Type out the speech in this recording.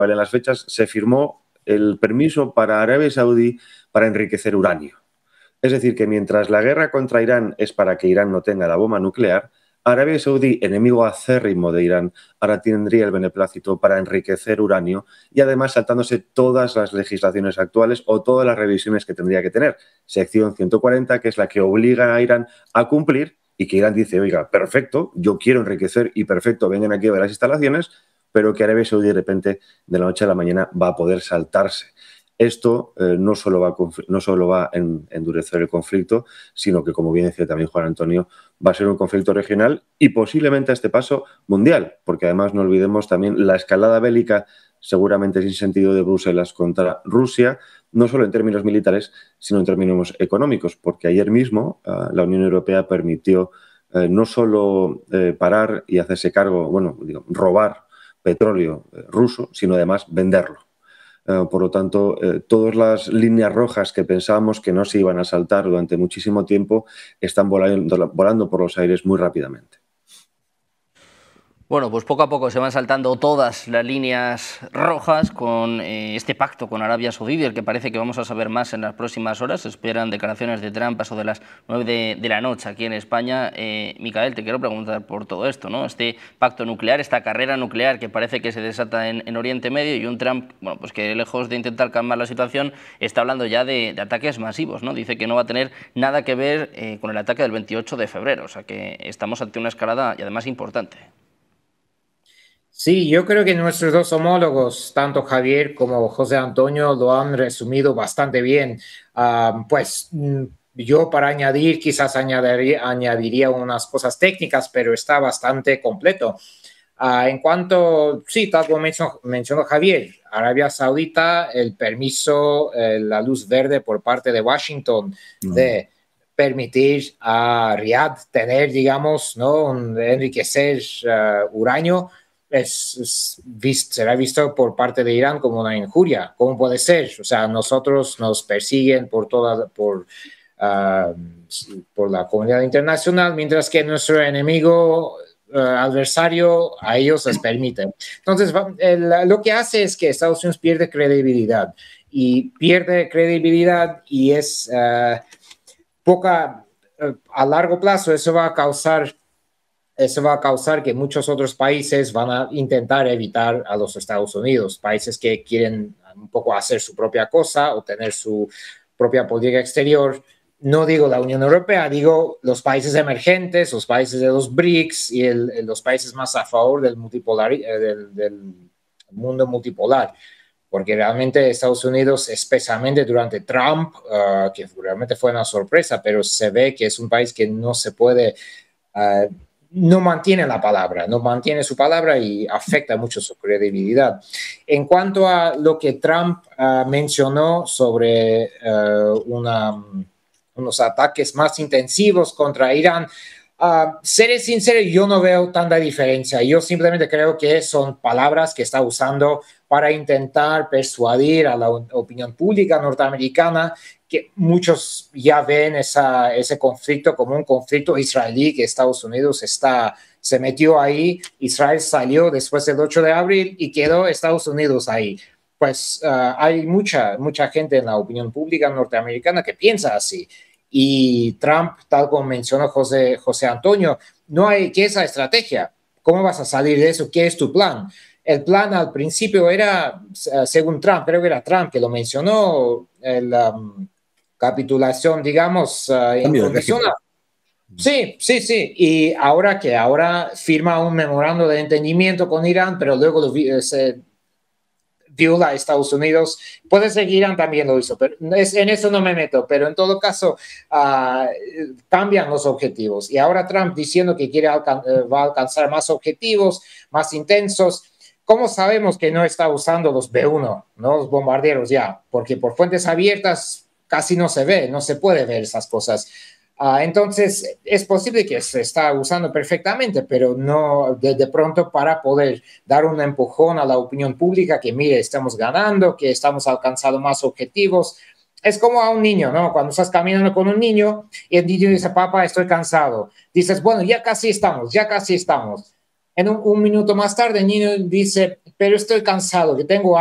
¿vale? En las fechas se firmó el permiso para Arabia Saudí para enriquecer uranio. Es decir, que mientras la guerra contra Irán es para que Irán no tenga la bomba nuclear, Arabia Saudí, enemigo acérrimo de Irán, ahora tendría el beneplácito para enriquecer uranio y además saltándose todas las legislaciones actuales o todas las revisiones que tendría que tener. Sección 140, que es la que obliga a Irán a cumplir y que Irán dice, oiga, perfecto, yo quiero enriquecer y perfecto, vengan aquí a ver las instalaciones, pero que Arabia Saudí de repente, de la noche a la mañana, va a poder saltarse. Esto no solo va a endurecer el conflicto, sino que, como bien decía también Juan Antonio, va a ser un conflicto regional y posiblemente a este paso mundial, porque además no olvidemos también la escalada bélica, seguramente sin sentido, de Bruselas contra Rusia, no solo en términos militares, sino en términos económicos, porque ayer mismo la Unión Europea permitió no solo parar y hacerse cargo, robar petróleo ruso, sino además venderlo. Por lo tanto, todas las líneas rojas que pensábamos que no se iban a saltar durante muchísimo tiempo están volando por los aires muy rápidamente. Bueno, pues poco a poco se van saltando todas las líneas rojas con este pacto con Arabia Saudí, del que parece que vamos a saber más en las próximas horas. Se esperan declaraciones de Trump a eso de las 9 de la noche aquí en España. Micael, te quiero preguntar por todo esto, ¿no? Este pacto nuclear, esta carrera nuclear que parece que se desata en Oriente Medio, y un Trump, bueno, pues que lejos de intentar calmar la situación, está hablando ya de ataques masivos, ¿no? Dice que no va a tener nada que ver con el ataque del 28 de febrero, o sea que estamos ante una escalada y además importante. Sí, yo creo que nuestros dos homólogos, tanto Javier como José Antonio, lo han resumido bastante bien. Yo para añadir, quizás añadiría unas cosas técnicas, pero está bastante completo. En cuanto, sí, tal como mencionó Javier, Arabia Saudita, el permiso, la luz verde por parte de Washington de permitir a Riad tener, digamos, ¿no? Enriquecer uranio, será visto por parte de Irán como una injuria. ¿Cómo puede ser? O sea, nosotros nos persiguen por la comunidad internacional, mientras que nuestro enemigo adversario a ellos les permite. Entonces, lo que hace es que Estados Unidos pierde credibilidad y es a largo plazo eso va a causar que muchos otros países van a intentar evitar a los Estados Unidos, países que quieren un poco hacer su propia cosa o tener su propia política exterior. No digo la Unión Europea, digo los países emergentes, los países de los BRICS y los países más a favor del mundo multipolar. Porque realmente Estados Unidos, especialmente durante Trump, que realmente fue una sorpresa, pero se ve que es un país que no se puede... no mantiene su palabra y afecta mucho su credibilidad. En cuanto a lo que Trump mencionó sobre unos ataques más intensivos contra Irán, seré sincero, yo no veo tanta diferencia. Yo simplemente creo que son palabras que está usando para intentar persuadir a la opinión pública norteamericana, que muchos ya ven ese conflicto como un conflicto israelí, que Estados Unidos se metió ahí, Israel salió después del 8 de abril y quedó Estados Unidos ahí. Pues hay mucha gente en la opinión pública norteamericana que piensa así. Y Trump, tal como mencionó José Antonio, ¿qué es la estrategia? ¿Cómo vas a salir de eso? ¿Qué es tu plan? El plan al principio era, según Trump, creo que era Trump que lo mencionó, la capitulación, digamos, incondicional. Sí. Y ahora firma un memorando de entendimiento con Irán, pero luego se viola a Estados Unidos. Puede ser que Irán también lo hizo, pero en eso no me meto. Pero en todo caso, cambian los objetivos. Y ahora Trump diciendo que va a alcanzar más objetivos, más intensos. ¿Cómo sabemos que no está usando los B-1, ¿no? Los bombarderos ya? Porque por fuentes abiertas casi no se ve, no se puede ver esas cosas. Entonces, es posible que se está usando perfectamente, pero no de pronto para poder dar un empujón a la opinión pública que, mire, estamos ganando, que estamos alcanzando más objetivos. Es como a un niño, ¿no? Cuando estás caminando con un niño y el niño dice, papá, estoy cansado. Dices, bueno, ya casi estamos. En un minuto más tarde, Nino dice, pero estoy cansado, que tengo